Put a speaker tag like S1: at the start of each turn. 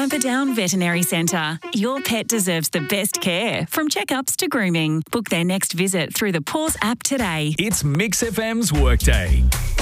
S1: Camperdown Veterinary Centre. Your pet deserves the best care, from checkups to grooming. Book their next visit through the Paws app today.
S2: It's Mix FM's Workday.